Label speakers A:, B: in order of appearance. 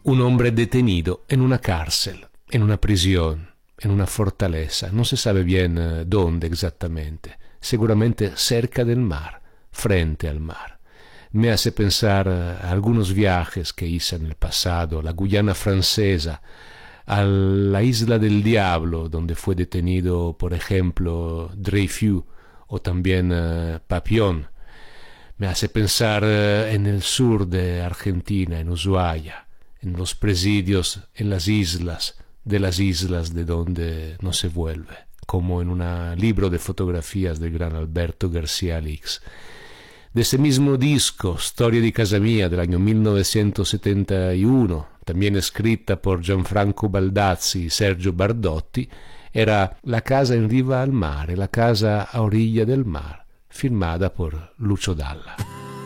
A: un hombre detenido en una cárcel, en una prisión, en una fortaleza, no se sabe bien dónde exactamente, seguramente cerca del mar, frente al mar. Me hace pensar a algunos viajes que hice en el pasado, la Guyana francesa, a la Isla del Diablo, donde fue detenido, por ejemplo, Dreyfus, o también Papillon. Me hace pensar en el sur de Argentina, en Ushuaia, en los presidios, en las islas, de las islas de donde no se vuelve, como en un libro de fotografías del gran Alberto García Alix. De ese mismo disco, Storia di casa mia, del año 1971, también escrita por Gianfranco Baldazzi y Sergio Bardotti, era La casa en riva al mare, la casa a orilla del mar, firmada por Lucio Dalla.